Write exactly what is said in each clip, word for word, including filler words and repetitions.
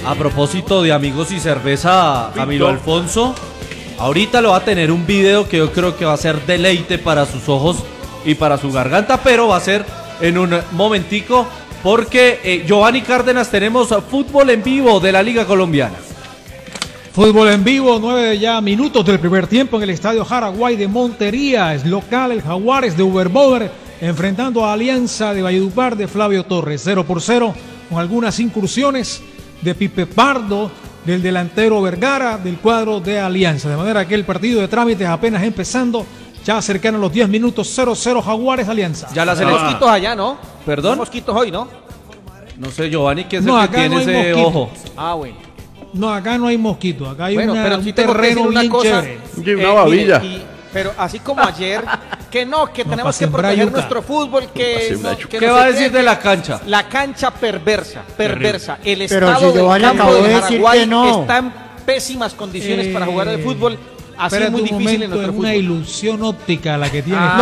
A propósito de amigos y cerveza, Camilo Alfonso, ahorita lo va a tener un video que yo creo que va a ser deleite para sus ojos y para su garganta, pero va a ser en un momentico, porque eh, Giovanni Cárdenas, tenemos fútbol en vivo de la Liga Colombiana. Fútbol en vivo, nueve ya minutos del primer tiempo en el Estadio Jaraguay de Montería. Es local el Jaguares de Uberboder enfrentando a Alianza de Valledupar de Flavio Torres. cero por cero, con algunas incursiones de Pipe Pardo, del delantero Vergara, del cuadro de Alianza. De manera que el partido de trámites apenas empezando, ya cercano a los diez minutos. Cero cero Jaguares Alianza. Ya las ah. mosquitos allá, ¿no? ¿Perdón? Hay mosquitos hoy, ¿no? No sé, Giovanni, ¿qué es no, el que tiene no ese mosquito. ojo? Ah, bueno. No, acá no hay mosquito, acá hay bueno, una, pero sí un terreno una bien cosa, chévere. Y una eh, babilla. Mire, y, pero así como ayer, que no, que no, tenemos que proteger yuca. nuestro fútbol, que, no, que ¿Qué no va a sé decir qué, de la cancha? La cancha perversa, perversa. El pero estado si del campo de Jaraguay no. está en pésimas condiciones eh, para jugar al fútbol. Así es muy difícil momento, en nuestro es fútbol. una ilusión óptica la que tiene. Ah,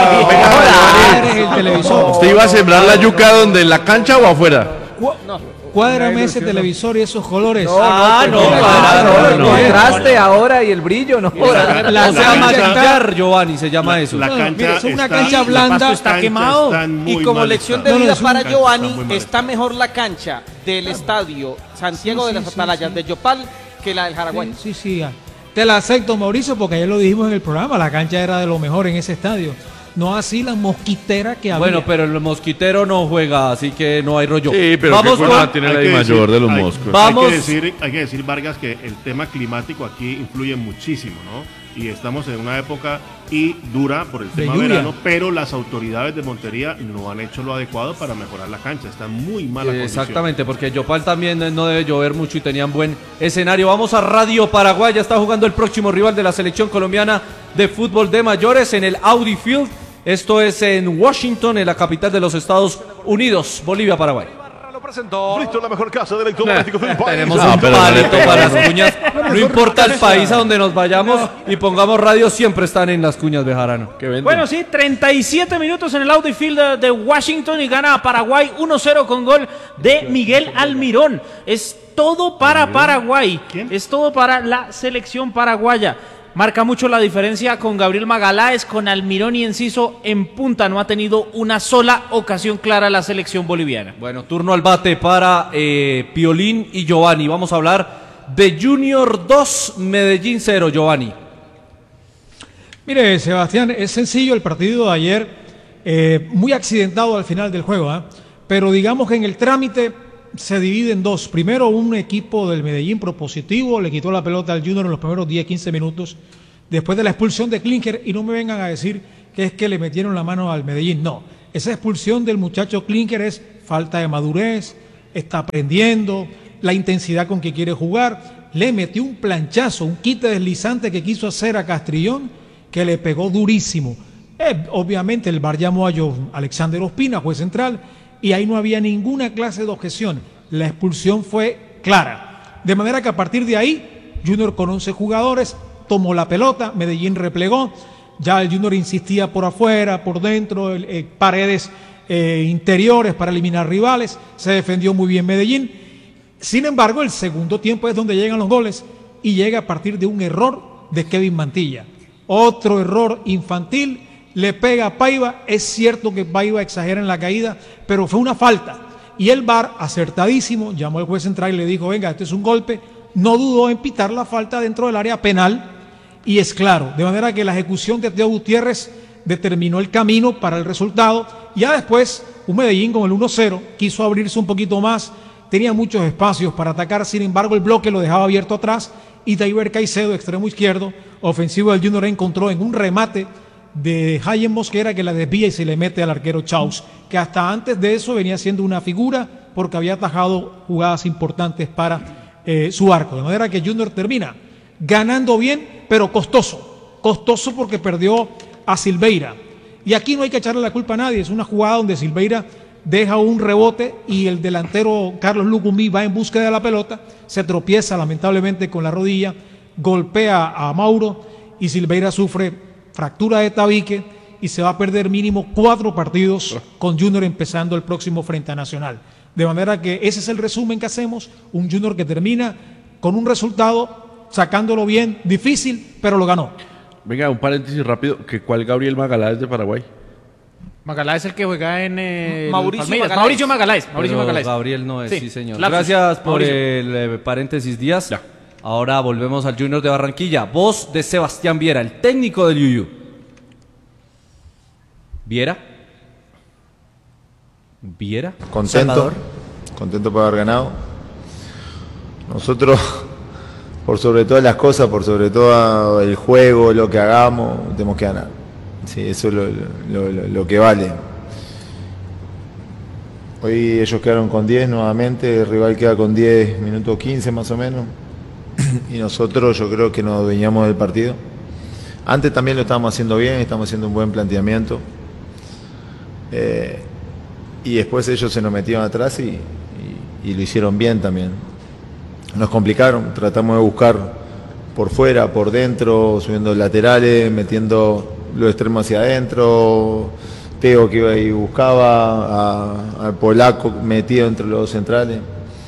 no, no, no, el televisor. ¿Usted iba a sembrar la yuca donde, en la cancha o afuera? No. Cuádrame ese televisor y esos colores. No, ah, no, no, el contraste ahora y el brillo, no. La, la, la, se llama maquillar, Giovanni, se llama eso. La cancha, mira, es una está, cancha blanda, está quemado. Y como lección de vida para Giovanni, está mejor la cancha del estadio Santiago sí, de las sí, Atalayas sí, de Yopal que la del Jaraguay. Sí, sí, sí. Te la acepto, Mauricio, porque ayer lo dijimos en el programa, la cancha era de lo mejor en ese estadio. No así la mosquitera que había. Bueno, pero el mosquitero no juega, así que no hay rollo. Sí, pero vamos con la tiene la I mayor de los hay, moscos. Vamos. Hay que, decir, hay que decir, Vargas, que el tema climático aquí influye muchísimo, ¿no? Y estamos en una época y dura por el tema verano, pero las autoridades de Montería no han hecho lo adecuado para mejorar la cancha. Está en muy mala eh, condición. Exactamente, porque Yopal también no debe llover mucho y tenían buen escenario. Vamos a Radio Paraguay, ya está jugando el próximo rival de la selección colombiana de fútbol de mayores en el Audi Field. Esto es en Washington, en la capital de los Estados Unidos, Bolivia, Paraguay. Listo, la mejor casa de electrodomésticos del país. Tenemos un palito para las cuñas. No importa el país a donde nos vayamos y pongamos radio, siempre están en las cuñas, Bejarano. Bueno, sí, treinta y siete minutos en el Audi Field de Washington y gana a Paraguay uno cero con gol de Miguel Almirón. Es todo para Paraguay. Es todo para la selección paraguaya. Marca mucho la diferencia con Gabriel Magaláes, con Almirón y Enciso en punta. No ha tenido una sola ocasión clara la selección boliviana. Bueno, turno al bate para eh, Piolín y Giovanni. Vamos a hablar de Junior dos, Medellín cero, Giovanni. Mire, Sebastián, es sencillo el partido de ayer, eh, muy accidentado al final del juego, ¿eh? Pero digamos que en el trámite se divide en dos. Primero, un equipo del Medellín propositivo, le quitó la pelota al Junior en los primeros diez, quince minutos, después de la expulsión de Klinker, y no me vengan a decir que es que le metieron la mano al Medellín. No, esa expulsión del muchacho Klinker es falta de madurez, está aprendiendo, la intensidad con que quiere jugar, le metió un planchazo, un quite deslizante que quiso hacer a Castrillón, que le pegó durísimo. Eh, obviamente el V A R llamó a John Alexander Ospina, juez central, y ahí no había ninguna clase de objeción. La expulsión fue clara. De manera que a partir de ahí, Junior con once jugadores tomó la pelota, Medellín replegó, ya el Junior insistía por afuera, por dentro, el, el, paredes eh, interiores para eliminar rivales, se defendió muy bien Medellín. Sin embargo, el segundo tiempo es donde llegan los goles y llega a partir de un error de Kevin Mantilla. Otro error infantil. Le pega a Paiva, es cierto que Paiva exagera en la caída, pero fue una falta. Y el V A R, acertadísimo, llamó al juez central y le dijo, venga, este es un golpe, no dudó en pitar la falta dentro del área penal, y es claro, de manera que la ejecución de Teo Gutiérrez determinó el camino para el resultado. Ya después, un Medellín con el uno cero, quiso abrirse un poquito más, tenía muchos espacios para atacar, sin embargo el bloque lo dejaba abierto atrás, y Daiber Caicedo, extremo izquierdo, ofensivo del Junior, encontró en un remate de Jaime Mosquera que la desvía y se le mete al arquero Chaus, que hasta antes de eso venía siendo una figura porque había atajado jugadas importantes para eh, su arco. De manera que Junior termina ganando bien, pero costoso. Costoso porque perdió a Silveira. Y aquí no hay que echarle la culpa a nadie. Es una jugada donde Silveira deja un rebote y el delantero Carlos Lucumí va en búsqueda de la pelota, se tropieza lamentablemente con la rodilla, golpea a Mauro y Silveira sufre fractura de tabique y se va a perder mínimo cuatro partidos con Junior empezando el próximo frente a Nacional. De manera que ese es el resumen que hacemos, un Junior que termina con un resultado, sacándolo bien, difícil, pero lo ganó. Venga, un paréntesis rápido, que ¿cuál Gabriel Magaláes de Paraguay? Magaláes es el que juega en eh, Mauricio Palmeiras. Magaláes. Mauricio Magaláes. Mauricio Pero Magaláes. Gabriel no es, sí, Sí, señor. lapsus. Gracias por Mauricio. el eh, paréntesis, Díaz. Ya. Ahora volvemos al Junior de Barranquilla. Voz de Sebastián Viera, el técnico del Yuyu. ¿Viera? ¿Viera? Contento, Salvador. contento por haber ganado. Nosotros, por sobre todas las cosas, por sobre todo el juego, lo que hagamos, tenemos que ganar. Sí, eso es lo, lo- lo- lo que vale. Hoy ellos quedaron con diez nuevamente, el rival queda con diez, minutos quince más o menos. Y nosotros yo creo que nos adueñamos del partido. Antes también lo estábamos haciendo bien, estamos haciendo un buen planteamiento. Eh, y después ellos se nos metieron atrás y, y- y lo hicieron bien también. Nos complicaron, tratamos de buscar por fuera, por dentro, subiendo laterales, metiendo los extremos hacia adentro. Teo que iba y buscaba, al polaco metido entre los dos centrales.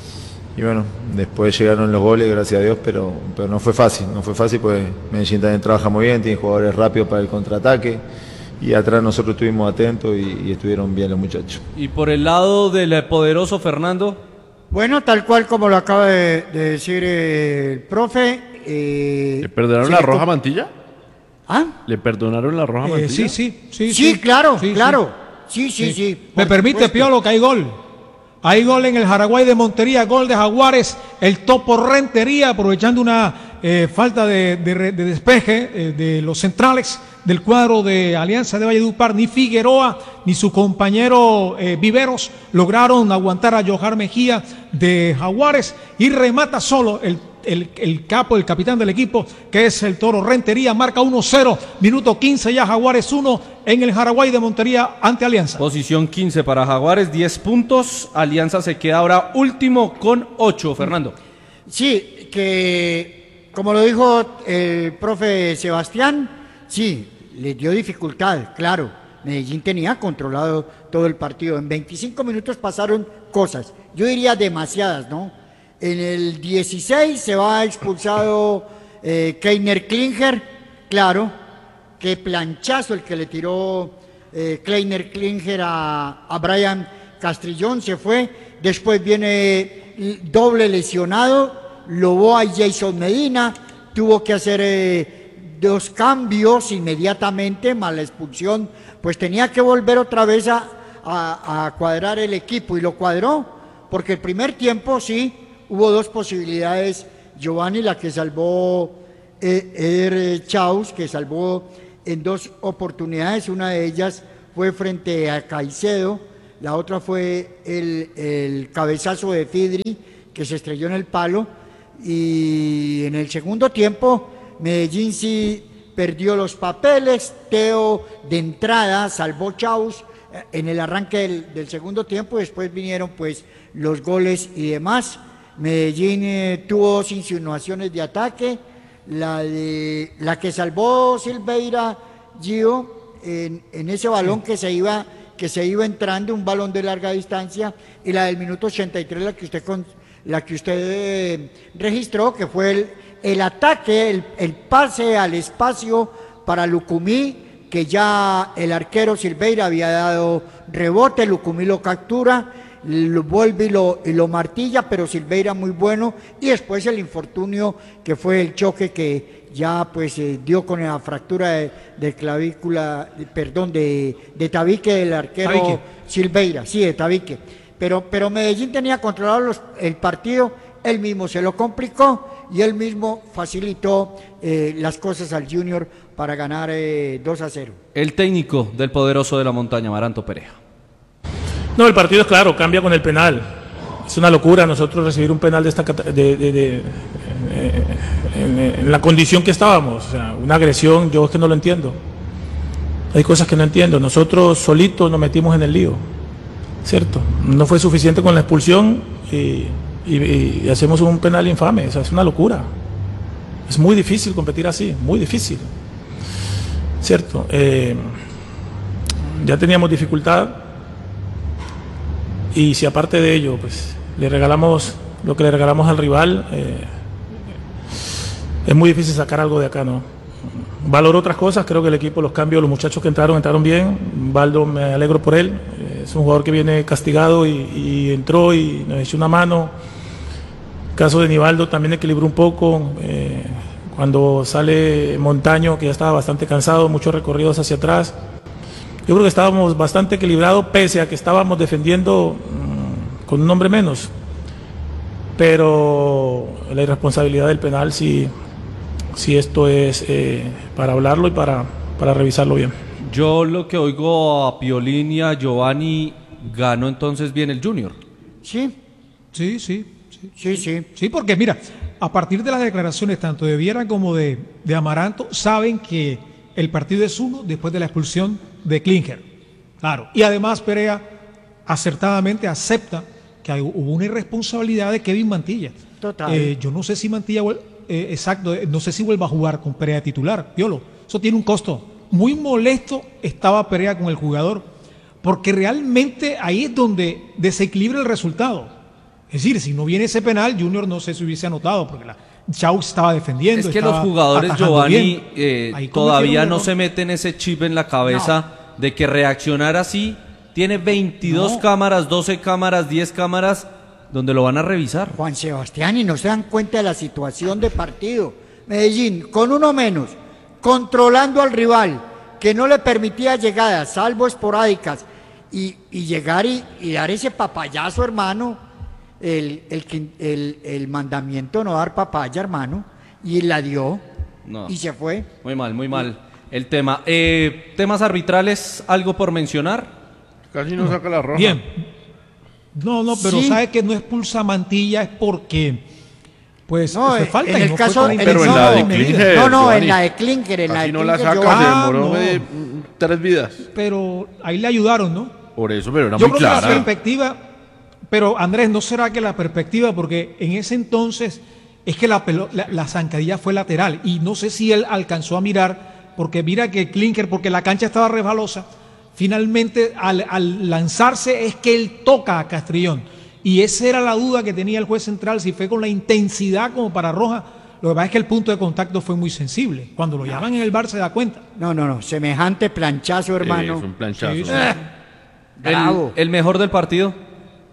Y bueno, después llegaron los goles, gracias a Dios, pero, pero no fue fácil, no fue fácil porque Medellín también trabaja muy bien, tiene jugadores rápidos para el contraataque. Y atrás nosotros estuvimos atentos y, y estuvieron bien los muchachos. Y por el lado del eh, poderoso Fernando. Bueno, tal cual como lo acaba de, de decir eh, el profe. Eh, ¿Le perdonaron se la le roja com- mantilla? ¿Ah? ¿Le perdonaron la roja Eh, mantilla? sí, sí, sí. Sí, claro, sí, claro. Sí, sí, sí. Me por permite, supuesto. Piolo, que hay gol. Hay gol en el Jaraguay de Montería, gol de Jaguares, el Topo Rentería, aprovechando una eh, falta de, de re- de despeje eh, de los centrales del cuadro de Alianza de Valledupar. Ni Figueroa ni su compañero eh, Viveros lograron aguantar a Johar Mejía de Jaguares y remata solo el El, el capo, el capitán del equipo, que es el Toro Rentería, marca uno cero, minuto quince ya, Jaguares uno en el Jaraguay de Montería ante Alianza. Posición quince para Jaguares, diez puntos. Alianza se queda ahora último con ocho, Fernando. Sí, que como lo dijo el profe Sebastián, sí, les dio dificultad, claro. Medellín tenía controlado todo el partido. En veinticinco minutos pasaron cosas, yo diría demasiadas, ¿no? En el dieciséis se va expulsado eh, Kleiner Klinger, claro, qué planchazo el que le tiró eh, Kleiner Klinger a, a Brian Castrillón, se fue. Después viene l- doble lesionado, Loboa y Jason Medina, tuvo que hacer eh, dos cambios inmediatamente, más la expulsión, pues tenía que volver otra vez a, a, a cuadrar el equipo y lo cuadró, porque el primer tiempo sí. Hubo dos posibilidades, Giovanni, la que salvó eh, Eder Chaus, que salvó en dos oportunidades, una de ellas fue frente a Caicedo, la otra fue el, el cabezazo de Fidri, que se estrelló en el palo, y en el segundo tiempo Medellín sí perdió los papeles, Teo de entrada salvó Chaus eh, en el arranque del, del segundo tiempo, después vinieron pues los goles y demás. Medellín eh, tuvo dos insinuaciones de ataque, la de la que salvó Silveira Gio en, en ese balón que se iba que se iba entrando, un balón de larga distancia, y la del minuto ochenta y tres, la que usted con, la que usted eh, registró, que fue el, el ataque, el, el pase al espacio para Lucumí, que ya el arquero Silveira había dado rebote, Lucumí lo captura, lo vuelve y lo, y lo martilla, pero Silveira muy bueno, y después el infortunio que fue el choque que ya pues eh, dio con la fractura de, de clavícula, de- perdón, de, de tabique del arquero Tabique. Silveira, sí, de tabique, pero, pero Medellín tenía controlado los- el partido, él mismo se lo complicó y él mismo facilitó eh, las cosas al Junior para ganar eh, dos a cero. El técnico del poderoso de la montaña, Maranto Pereja. No, el partido es claro, cambia con el penal. Es una locura nosotros recibir un penal de esta cata- de, de- de- eh, en, en la condición que estábamos. O sea, una agresión, yo es que no lo entiendo. Hay cosas que no entiendo. Nosotros solitos nos metimos en el lío, ¿cierto? No fue suficiente con la expulsión y, y- y hacemos un penal infame. O sea, es una locura. Es muy difícil competir así, muy difícil, ¿cierto? Eh, ya teníamos dificultad. y si aparte de ello, pues le regalamos lo que le regalamos al rival, eh, es muy difícil sacar algo de acá, ¿no? Valoro otras cosas, creo que el equipo, los cambios, los muchachos que entraron, entraron bien. Baldo, me alegro por él, eh, es un jugador que viene castigado y, y entró y nos echó una mano. El caso de Nivaldo también equilibró un poco, eh, cuando sale Montaño, que ya estaba bastante cansado, muchos recorridos hacia atrás. Yo creo que estábamos bastante equilibrados, pese a que estábamos defendiendo mmm, con un hombre menos. Pero la irresponsabilidad del penal sí, sí esto es eh, para hablarlo y para, para revisarlo bien. Yo lo que oigo a Piolín y a Giovanni, ganó entonces bien el Junior. Sí, sí, sí. Sí, sí, sí. Sí, porque mira, a partir de las declaraciones tanto de Viera como de, de Amaranto, saben que el partido es uno después de la expulsión de Klinger. Claro. Y además Perea acertadamente acepta que hay, hubo una irresponsabilidad de Kevin Mantilla. Total. Eh, yo no sé si Mantilla, eh, exacto, eh, no sé si vuelva a jugar con Perea titular, Piolo. Eso tiene un costo. Muy molesto estaba Perea con el jugador, porque realmente ahí es donde desequilibra el resultado. Es decir, si no viene ese penal, Junior no sé si hubiese anotado, porque la Chaux estaba defendiendo. Es que los jugadores, Giovanni, eh, todavía no se meten ese chip en la cabeza no. de que reaccionar así, tiene veintidós no. cámaras, doce cámaras, diez cámaras, donde lo van a revisar. Juan Sebastián, y no se dan cuenta de la situación de partido. Medellín, con uno menos, controlando al rival, que no le permitía llegadas, salvo esporádicas, y, y llegar y, y dar ese papayazo, hermano. El, el, el, el mandamiento no dar papaya, hermano, y la dio no. y se fue. Muy mal, muy mal el tema. Eh, temas arbitrales, ¿algo por mencionar? Casi no, no. saca la roja. Bien. No, no, pero sí. sabe que no expulsa Mantilla es porque pues no, fue falta. En el no caso, en pero en la de Klinger. No, no, en la de Klinger, en la de no Klinger, la saca, yo... se demoró ah, de, no. tres vidas. Pero ahí le ayudaron, ¿no? Por eso, pero era yo muy creo clara. Que la perspectiva. Pero Andrés, ¿no será que la perspectiva, porque en ese entonces es que la, pelo, la, la zancadilla fue lateral y no sé si él alcanzó a mirar, porque mira que Klinger, porque la cancha estaba resbalosa, finalmente al, al lanzarse es que él toca a Castrillón y esa era la duda que tenía el juez central, si fue con la intensidad como para roja. Lo que pasa es que el punto de contacto fue muy sensible, cuando lo llaman en el V A R se da cuenta. No, no, no, semejante planchazo, hermano. Sí, es un planchazo. Sí, sí. Eh, el, el mejor del partido.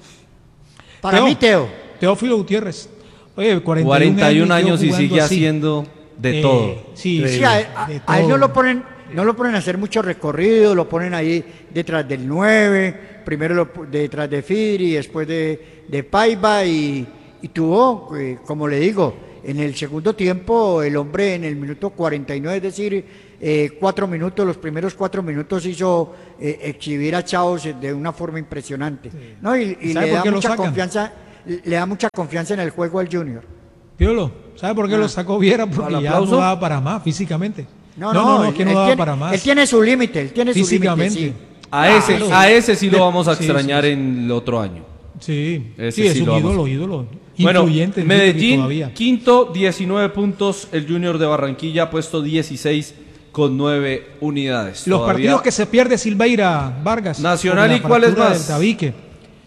Para Teo, mí, Teo. Teófilo Gutiérrez. Oye, cuarenta y un, cuarenta y un años, años y sigue así. haciendo de eh, todo. Sí, sí a, a, de a él todo. no lo ponen, no lo ponen a hacer mucho recorrido, lo ponen ahí detrás del nueve, primero lo, detrás de Fidri, después de, de Paiva y, y tuvo, eh, como le digo, en el segundo tiempo el hombre en el minuto cuarenta y nueve, es decir, eh, cuatro minutos, los primeros cuatro minutos hizo eh, exhibir a Chaos de una forma impresionante, sí. ¿no? Y, y le da mucha confianza, le da mucha confianza en el juego al Junior. Piolo, ¿sabe por qué ah. lo sacó Viera? Porque ya no daba para más físicamente. No, no, no, no es que no daba tiene, para más. Él tiene su límite, él tiene físicamente. su límite. Sí. A ese, claro. a ese sí lo vamos a sí, extrañar sí, sí. en el otro año. Sí, ese sí, sí es un lo ídolo, vamos. ídolo. Bueno, influyente Medellín, todavía. quinto, diecinueve puntos. El Junior de Barranquilla, puesto dieciséis con nueve unidades. Los todavía... partidos que se pierde Silveira Vargas. Nacional, ¿y cuáles más? Tabique.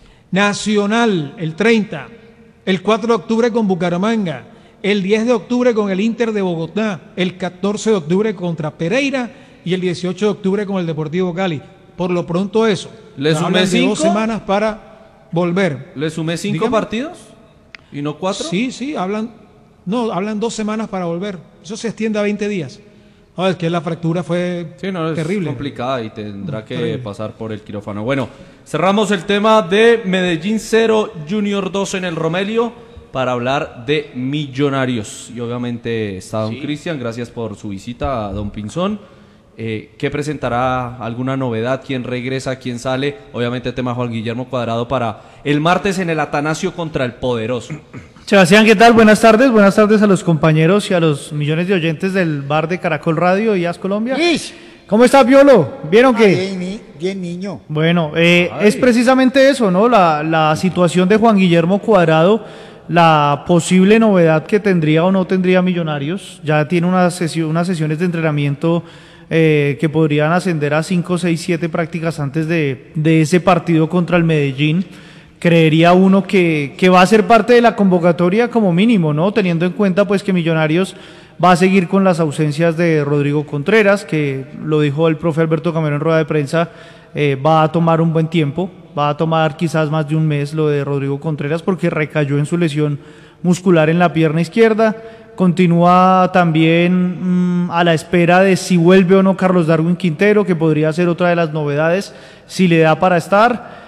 Nacional, el treinta. El cuatro de octubre con Bucaramanga. El diez de octubre con el Inter de Bogotá. El catorce de octubre contra Pereira. Y el dieciocho de octubre con el Deportivo Cali. Por lo pronto eso. ¿Le sumé cinco? Dos semanas para volver. ¿Le sumé cinco Dígame. partidos? ¿Y no cuatro? Sí, sí, hablan, no, hablan dos semanas para volver. Eso se extiende a veinte días. No, es que la fractura fue sí, no, es terrible. complicada y tendrá que terrible. pasar por el quirófano. Bueno, cerramos el tema de Medellín cero, Junior dos en el Romelio para hablar de Millonarios. Y obviamente está don sí. Cristian, gracias por su visita a don Pinzón. Eh, ¿Qué presentará? ¿Alguna novedad? ¿Quién regresa? ¿Quién sale? Obviamente tema Juan Guillermo Cuadrado para el martes en el Atanasio contra el Poderoso. Sebastián, ¿qué tal? Buenas tardes, buenas tardes a los compañeros y a los millones de oyentes del bar de Caracol Radio y As Colombia. Yes. ¿Cómo está, Piolo? ¿Vieron ah, que? Bien, bien, niño. Bueno, eh, es precisamente eso, ¿no? La, la situación de Juan Guillermo Cuadrado, la posible novedad que tendría o no tendría Millonarios. Ya tiene una sesión, unas sesiones de entrenamiento eh, que podrían ascender a cinco, seis, siete prácticas antes de, de ese partido contra el Medellín. creería uno que, que va a ser parte de la convocatoria como mínimo, ¿no? Teniendo en cuenta pues que Millonarios va a seguir con las ausencias de Rodrigo Contreras, que lo dijo el profe Alberto Gamero en rueda de prensa, eh, va a tomar un buen tiempo, va a tomar quizás más de un mes lo de Rodrigo Contreras porque recayó en su lesión muscular en la pierna izquierda. Continúa también mmm, a la espera de si vuelve o no Carlos Darwin Quintero, que podría ser otra de las novedades, si le da para estar.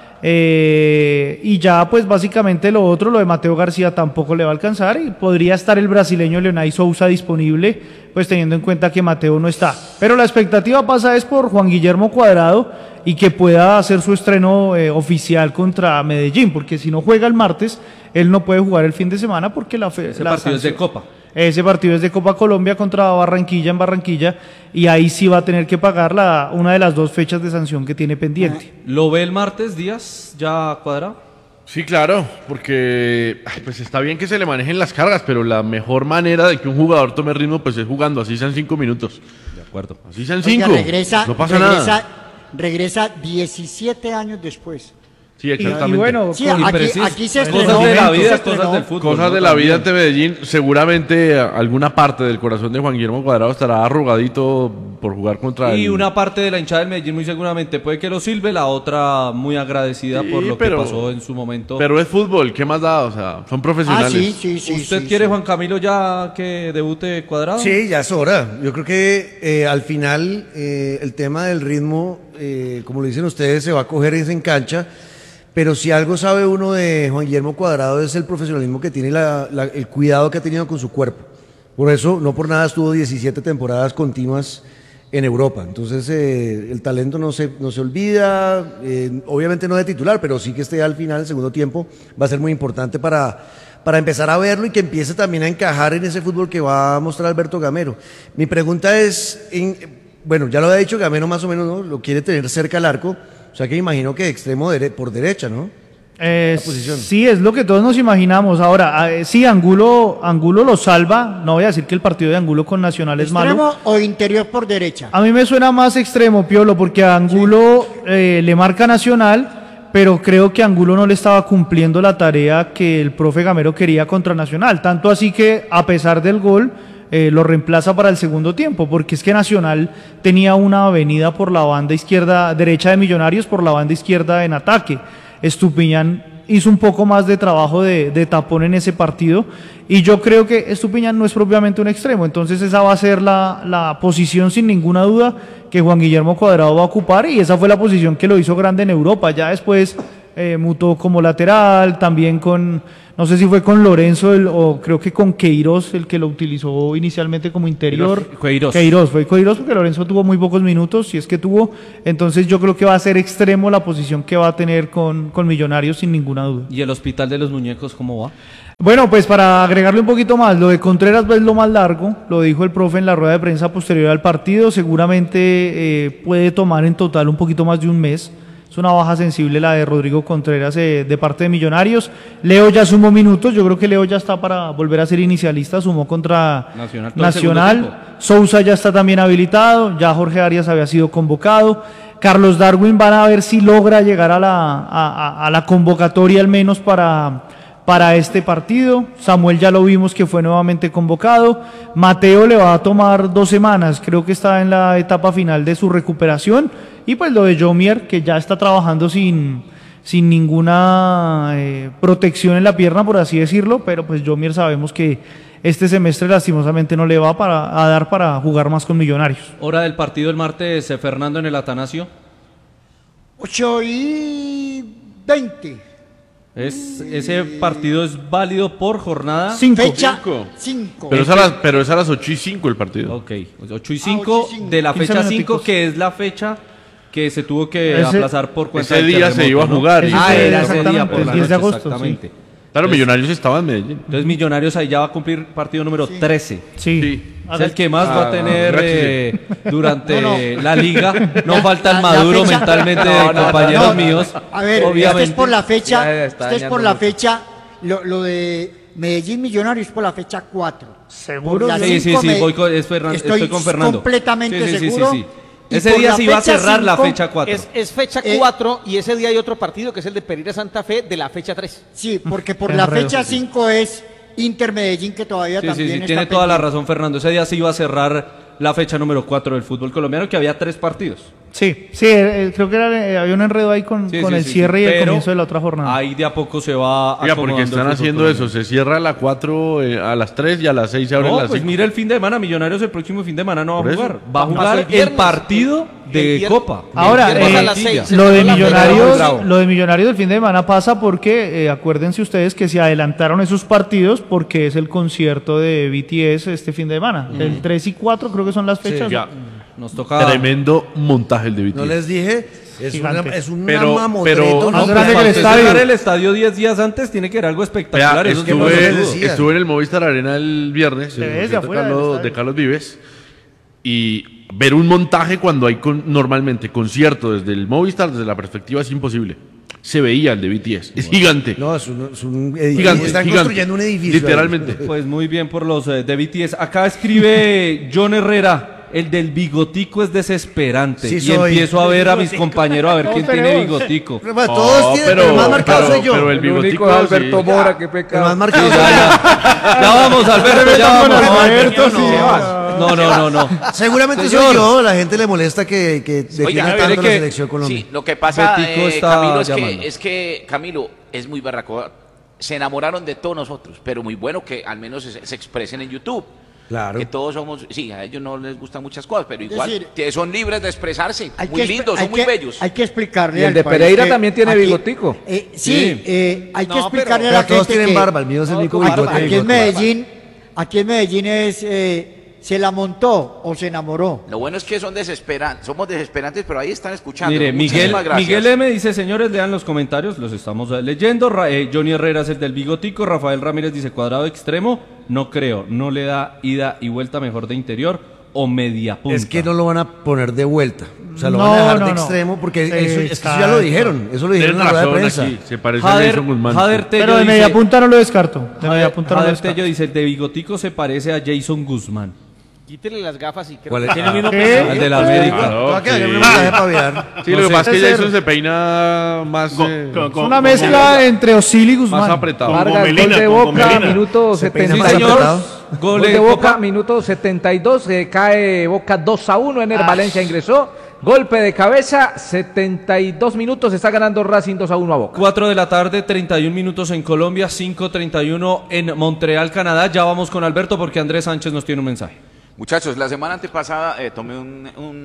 Eh, y ya pues básicamente lo otro, lo de Mateo García tampoco le va a alcanzar y podría estar el brasileño Leonay Sousa disponible, pues teniendo en cuenta que Mateo no está. Pero la expectativa pasa es por Juan Guillermo Cuadrado y que pueda hacer su estreno eh, oficial contra Medellín, porque si no juega el martes, él no puede jugar el fin de semana porque la fe, ese la partido sanción, es de Copa. Ese partido es de Copa Colombia contra Barranquilla en Barranquilla y ahí sí va a tener que pagar la, una de las dos fechas de sanción que tiene pendiente. ¿Lo ve el martes, Díaz, ya Cuadrado? Sí, claro, porque ay, pues está bien que se le manejen las cargas, pero la mejor manera de que un jugador tome ritmo pues es jugando, así sean cinco minutos. De acuerdo. Así sean Oiga, cinco, regresa, no pasa regresa, nada. Regresa diecisiete años después. Sí, exactamente. Y, y bueno, Sí, con- aquí, aquí se estrenó. Cosas de la aquí se vida, estrenó. cosas del fútbol. Cosas ¿no? de la vida También. ante Medellín, seguramente alguna parte del corazón de Juan Guillermo Cuadrado estará arrugadito por jugar contra Y el... una parte de la hinchada del Medellín muy seguramente puede que lo silbe, la otra muy agradecida Sí, por lo pero- que pasó en su momento. Pero es fútbol, ¿qué más da? O sea, son profesionales. Ah, sí, sí, sí. ¿Usted sí, quiere, sí. Juan Camilo, ya que debute Cuadrado? Sí, ya es hora. Yo creo que eh, al final eh, el tema del ritmo, eh, como lo dicen ustedes, se va a coger es en cancha. Pero si algo sabe uno de Juan Guillermo Cuadrado es el profesionalismo que tiene y la- la- el cuidado que ha tenido con su cuerpo. Por eso, no por nada estuvo diecisiete temporadas continuas en Europa. Entonces, eh, el talento no se, no se olvida, eh, obviamente no de titular, pero sí que esté al final, el segundo tiempo, va a ser muy importante para, para empezar a verlo y que empiece también a encajar en ese fútbol que va a mostrar Alberto Gamero. Mi pregunta es, en- bueno, ya lo ha dicho Gamero más o menos, ¿no? Lo quiere tener cerca al arco. O sea que imagino que extremo dere- por derecha, ¿no? Eh, La posición. sí, es lo que todos nos imaginamos. Ahora, eh, sí, Angulo, Angulo lo salva. No voy a decir que el partido de Angulo con Nacional es malo. ¿Extremo o interior por derecha? A mí me suena más extremo, Piolo, porque a Angulo eh, le marca Nacional, pero creo que Angulo no le estaba cumpliendo la tarea que el profe Gamero quería contra Nacional. Tanto así que, a pesar del gol, eh, lo reemplaza para el segundo tiempo, porque es que Nacional tenía una avenida por la banda izquierda, derecha de Millonarios, por la banda izquierda en ataque. Estupiñán hizo un poco más de trabajo de, de tapón en ese partido y yo creo que Estupiñán no es propiamente un extremo, entonces esa va a ser la, la posición sin ninguna duda que Juan Guillermo Cuadrado va a ocupar y esa fue la posición que lo hizo grande en Europa. Ya después eh, mutó como lateral, también con, no sé si fue con Lorenzo el, o creo que con Queiroz el que lo utilizó inicialmente como interior. Queiroz. Queiroz, fue Queiroz porque Lorenzo tuvo muy pocos minutos, si es que tuvo, entonces yo creo que va a ser extremo la posición que va a tener con, con Millonarios sin ninguna duda. ¿Y el Hospital de los Muñecos cómo va? Bueno, pues para agregarle un poquito más, lo de Contreras es lo más largo, lo dijo el profe en la rueda de prensa posterior al partido, seguramente eh, puede tomar en total un poquito más de un mes. Es una baja sensible la de Rodrigo Contreras eh, de parte de Millonarios. Leo ya sumó minutos, yo creo que Leo ya está para volver a ser inicialista, sumó contra Nacional. todo el Nacional. segundo tiempo. Sousa ya está también habilitado, ya Jorge Arias había sido convocado. Carlos Darwin van a ver si logra llegar a la, a, a- a la convocatoria al menos para, para este partido. Samuel ya lo vimos que fue nuevamente convocado. Mateo le va a tomar dos semanas, creo que está en la etapa final de su recuperación. Y pues lo de Jomier, que ya está trabajando sin, sin ninguna eh, protección en la pierna, por así decirlo, pero pues Jomier sabemos que este semestre lastimosamente no le va para, a dar para jugar más con Millonarios. Hora del partido el martes, eh, Fernando, en el Atanasio. ocho y veinte. Es, ese partido es válido por jornada. Cinco. Fecha Cinco. cinco. Pero es, a las, pero es a las ocho y cinco el partido. Ok, ocho y cinco ocho y cinco. de la quince fecha cinco, minuticos. que es la fecha que se tuvo que Ese- aplazar por cuenta ese del día se terremoto, iba a ¿no? jugar. Ese Ah, fue era ese día exactamente, por el la diez de noche, agosto, exactamente. Claro, Millonarios estaba en Medellín. Entonces Millonarios ahí ya va a cumplir partido número trece. Sí. Sí. Es el que más va a Ah, tener gracias. eh, durante No, no. la liga. No falta el La- la maduro fecha- mentalmente No, de no, no, compañeros no. míos. A ver, obviamente. este es por la fecha, Ya está este es por dañando la mucho. fecha, lo, lo de Medellín Millonarios es por la fecha cuatro. ¿Seguro? Por la Sí, sí, cinco sí, me- voy con, es Fernan- estoy estoy con Fernando. completamente Sí, sí, sí, seguro sí, sí. Ese día se iba a cerrar la fecha cuatro. Es, es fecha cuatro eh, y ese día hay otro partido que es el de Pereira Santa Fe de la fecha tres. Sí, porque por la fecha cinco es Inter Medellín, que todavía sí, también sí, sí, está tiene pendiente. toda la razón, Fernando. Ese día se iba a cerrar la fecha número cuatro del fútbol colombiano, que había tres partidos. Sí, sí, eh, creo que era, eh, había un enredo ahí con, Sí, con sí, el sí, cierre sí, y el pero comienzo de la otra jornada. Ahí de a poco se va Oiga, porque están haciendo eso, se cierra a las cuatro, eh, a las tres y a las seis se abre No, las pues cinco. mira el fin de semana, Millonarios el próximo fin de semana no va Por a eso. jugar. Va a Pasó jugar el el, viernes, partido el de viernes. Copa. Ahora, El viernes eh, a las seis, se lo de cerró la Millonarios, Bravo. lo de Millonarios del fin de semana pasa porque, eh, acuérdense ustedes que se adelantaron esos partidos porque es el concierto de B T S este fin de semana. Mm. El tres y cuatro creo que son las fechas. Ya. Nos toca... Tremendo montaje el de B T S. No les dije, es una, Gigante. es un Pero- mamotreto. pero- no, Más No, grande pues, que el para estadio. cerrar el estadio diez días antes tiene que ser algo espectacular. Vea, eso sí no lo estuve, dudo. decía. estuve en el Movistar Arena el viernes, Te en el ves de concierto afuera del Carlos- estadio. de Carlos Vives, y ver un montaje cuando hay con- normalmente concierto desde el Movistar, desde la perspectiva es imposible. Se veía el de B T S, es gigante. No, es un, es un edificio. Gigante, Están gigante. construyendo un edificio. Literalmente. Pues muy bien por los eh, de B T S. Acá escribe John Herrera. El del bigotico es desesperante. Sí y soy. empiezo a ver a mis compañeros a ver quién tiene tenemos. bigotico. Bueno, todos No, tienen, pero el más marcado pero- soy yo. pero el bigotico único es Alberto sí. Mora, qué El pecado. más marcado Ya, soy yo. ya. Ya vamos, Alberto, ya vamos. No, Alberto, no, sí. No, no, no, no. Seguramente Señor. soy yo, la gente le molesta que, que defienda Oiga, tanto mire la que- selección Colombia. Sí, lo que pasa, Betico eh, está Camilo, es llamando. que, es que Camilo es muy berraco. Se enamoraron de todos nosotros, pero muy bueno que al menos se, se expresen en YouTube. Claro. Que todos somos, sí, a ellos no les gustan muchas cosas, pero igual decir, que son libres de expresarse. Hay Muy que, lindos, hay son muy que- bellos. Hay que explicarle Y el al de país Pereira que también tiene aquí- bigotico. eh, sí, Sí. eh, hay que No, explicarle Pero a la todos gente tienen que barba, el mío es el único aquí, bigote. aquí en Medellín, aquí en Medellín es eh, se la montó o se enamoró. Lo bueno es que son desesperantes, somos desesperantes, pero ahí están escuchando. Mire, Miguel, Muchísimas gracias. Miguel M dice, señores, lean los comentarios, los estamos eh, leyendo. Ra- eh, Johnny Herrera es el del bigotico. Rafael Ramírez dice, cuadrado extremo, no creo, no le da ida y vuelta, mejor de interior o media punta. Es que no lo van a poner de vuelta. O sea, lo No, van a dejar no, de no. extremo porque Sí, eso, es que eso ya exacto. lo dijeron. Eso lo dijeron en Tienen la rueda de razón prensa. aquí, se parece a Jader, Nelson Guzmán. Jader Tello Pero de dice, media punta no lo descarto. De media Jader, punta no lo Jader descarto. Tello dice, el de bigotico se parece a Jason Guzmán. Quítele las gafas y creo ¿Cuál que es? tiene el mismo ¿Qué? pensamiento. Al de la América. Claro, Va a quedar sí. en una mensaje para virar. Sí, No lo que sé. pasa es que Ese Jason ser- se peina más, eh, Con- Es con- una con- mezcla entre Osil y más Guzmán. apretado. Con- Vargas, Melina, gol de con- con Boca, Melina. minuto Se peina setenta y más dos. apretado. Gol Gol de de Boca, Boca. minuto setenta y dos, eh, cae Boca dos a uno, Ener Valencia ingresó, golpe de cabeza, setenta y dos minutos, está ganando Racing dos a uno a Boca. cuatro de la tarde, treinta y un minutos en Colombia, cinco treinta y uno en Montreal, Canadá. Ya vamos con Alberto porque Andrés Sánchez nos tiene un mensaje. Muchachos, la semana antepasada eh, tomé un,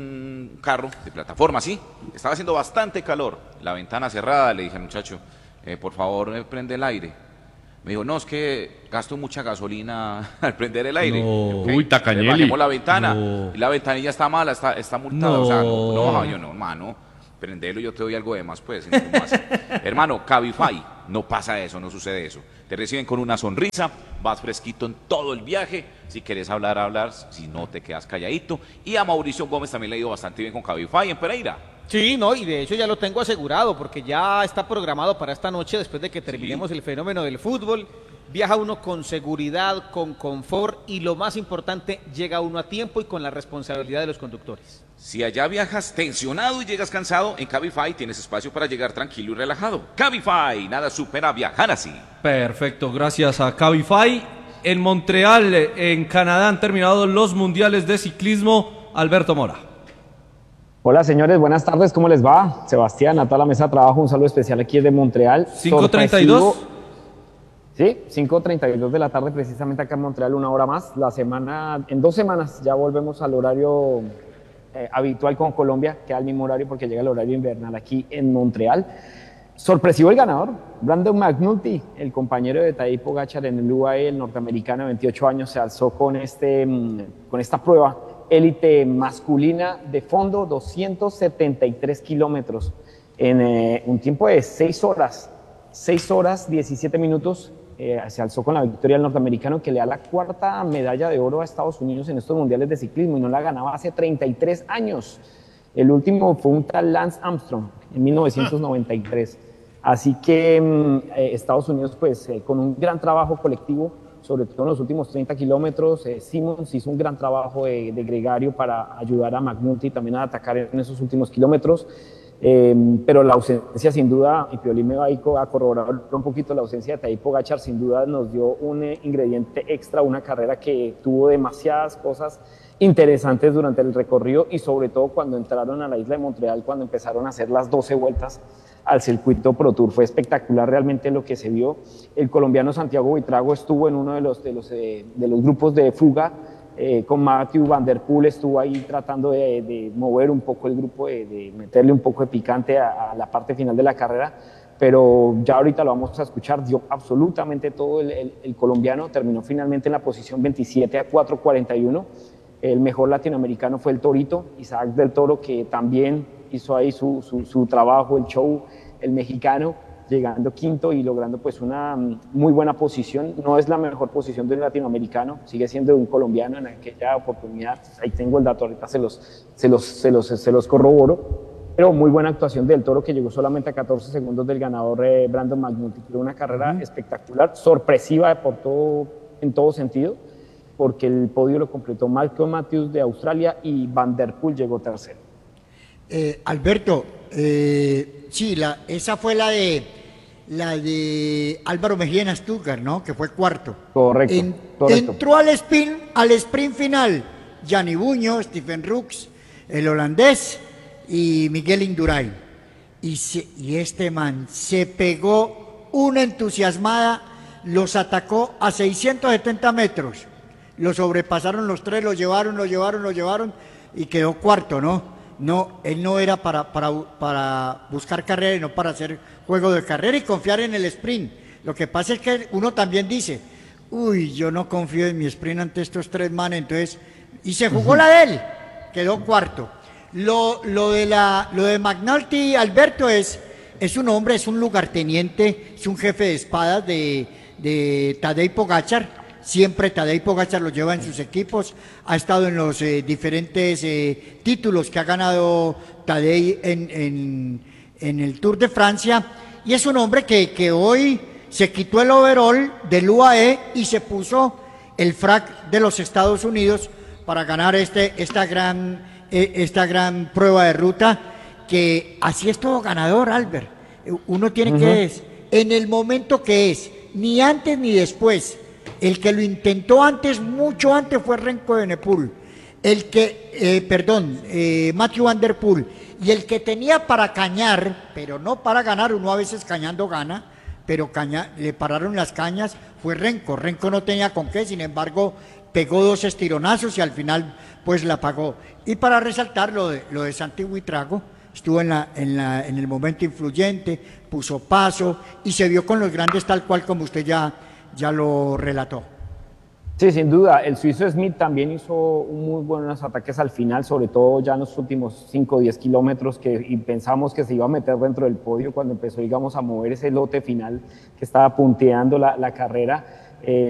un carro de plataforma, sí. Estaba haciendo bastante calor. La ventana cerrada, le dije al muchacho, eh, por favor, eh, prende el aire. Me dijo, no, es que gasto mucha gasolina al prender el aire. No. Ok, Uy, Tacañeli. le bajemos la ventana. No. Y la ventanilla está mala, está, está multada. No. O sea, no, no bajaba yo, no, hermano. Prendelo, yo te doy algo de más, pues. ¿Cómo así? Hermano, Cabify, no pasa eso, no sucede eso. Te reciben con una sonrisa, vas fresquito en todo el viaje. Si quieres hablar, hablar. Si no, te quedas calladito. Y a Mauricio Gómez también le ha ido bastante bien con Cabify en Pereira. Sí, no, y de hecho ya lo tengo asegurado porque ya está programado para esta noche después de que terminemos el fenómeno del fútbol. Viaja uno con seguridad, con confort y lo más importante, llega uno a tiempo y con la responsabilidad de los conductores. Si allá viajas tensionado y llegas cansado, en Cabify tienes espacio para llegar tranquilo y relajado. Cabify, nada supera viajar así. Perfecto, gracias a Cabify. En Montreal, en Canadá, han terminado los mundiales de ciclismo. Alberto Mora. Hola señores, buenas tardes, ¿cómo les va? Sebastián, a toda la mesa de trabajo, un saludo especial aquí de Montreal. cinco treinta y dos. Sorpresivo. Sí, cinco treinta y dos de la tarde, precisamente acá en Montreal, una hora más. La semana, en dos semanas ya volvemos al horario eh, habitual con Colombia, que es al mismo horario porque llega el horario invernal aquí en Montreal. Sorpresivo el ganador, Brandon McNulty, el compañero de Tadej Pogačar en el U A E, el norteamericano de veintiocho años, se alzó con, este, con esta prueba élite masculina de fondo, doscientos setenta y tres kilómetros, en eh, un tiempo de seis horas, seis horas, diecisiete minutos, eh, se alzó con la victoria del norteamericano que le da la cuarta medalla de oro a Estados Unidos en estos mundiales de ciclismo y no la ganaba hace treinta y tres años. El último fue un tal Lance Armstrong en mil novecientos noventa y tres. Así que eh, Estados Unidos, pues, eh, con un gran trabajo colectivo, sobre todo en los últimos treinta kilómetros. Eh, Simmons hizo un gran trabajo de, de gregario para ayudar a McNulty también a atacar en esos últimos kilómetros. Eh, pero la ausencia sin duda, y Piolín me va a corroborar un poquito, la ausencia de Tadej Pogačar sin duda nos dio un eh, ingrediente extra, una carrera que tuvo demasiadas cosas interesantes durante el recorrido y sobre todo cuando entraron a la isla de Montreal, cuando empezaron a hacer las doce vueltas al circuito Pro Tour. Fue espectacular realmente lo que se vio. El colombiano Santiago Buitrago estuvo en uno de los, de los, eh, de los grupos de fuga, Eh, con Mathieu Van Der Poel estuvo ahí tratando de, de mover un poco el grupo, de, de meterle un poco de picante a, a la parte final de la carrera, pero ya ahorita lo vamos a escuchar, dio absolutamente todo el, el, el colombiano, terminó finalmente en la posición veintisiete a cuatro cuarenta y uno, el mejor latinoamericano fue el Torito, Isaac del Toro, que también hizo ahí su, su, su trabajo, el show, el mexicano, llegando quinto y logrando pues una muy buena posición. No es la mejor posición de un latinoamericano, sigue siendo de un colombiano en aquella oportunidad. Ahí tengo el dato, ahorita se los, se los, se los, se los corroboro. Pero muy buena actuación del Toro, que llegó solamente a catorce segundos del ganador eh, Brandon McNulty. Fue una carrera espectacular, sorpresiva por todo, en todo sentido, porque el podio lo completó Malcolm Matthews de Australia y Van Der Poel llegó tercero. Eh, Alberto, eh, sí, la, esa fue la de la de Álvaro Mejía en Stuttgart, ¿no? Que fue cuarto. Correcto, En, correcto. Entró al sprint, al sprint final Gianni Buño, Stephen Rooks, el holandés y Miguel Indurain. Y, se, y este man se pegó una entusiasmada, los atacó a seiscientos setenta metros. Lo sobrepasaron los tres, lo llevaron, lo llevaron, lo llevaron y quedó cuarto, ¿no? No, él no era para, para, para buscar carrera y no para hacer juego de carrera y confiar en el sprint. Lo que pasa es que uno también dice, uy, yo no confío en mi sprint ante estos tres manes, entonces, y se jugó uh-huh. la de él, quedó cuarto. Lo, lo de la, lo de McNulty, Alberto, es, es un hombre, es un lugarteniente, es un jefe de espadas de, de Tadej Pogačar. Siempre Tadej Pogačar lo lleva en sus equipos, ha estado en los eh, diferentes eh, títulos que ha ganado Tadej en, en, en el Tour de Francia, y es un hombre que, que hoy se quitó el overall del U A E y se puso el frac de los Estados Unidos para ganar este, esta, gran, eh, esta gran prueba de ruta, que así es todo ganador, Albert. Uno tiene uh-huh. que es, en el momento que es, ni antes ni después. El que lo intentó antes, mucho antes, fue Remco Evenepoel. El que, eh, perdón, eh, Mathieu Van Der Poel. Y el que tenía para cañar, pero no para ganar, uno a veces cañando gana, pero caña, le pararon las cañas, fue Remco. Remco no tenía con qué, sin embargo, pegó dos estironazos y al final, pues la pagó. Y para resaltar lo de, lo de Santi Buitrago, estuvo en, la, en, la, en el momento influyente, puso paso y se vio con los grandes tal cual como usted ya... ya lo relató. Sí, sin duda. El suizo Smith también hizo muy buenos ataques al final, sobre todo ya en los últimos cinco o diez kilómetros, que y pensamos que se iba a meter dentro del podio cuando empezó, digamos, a mover ese lote final que estaba punteando la, la carrera. Eh,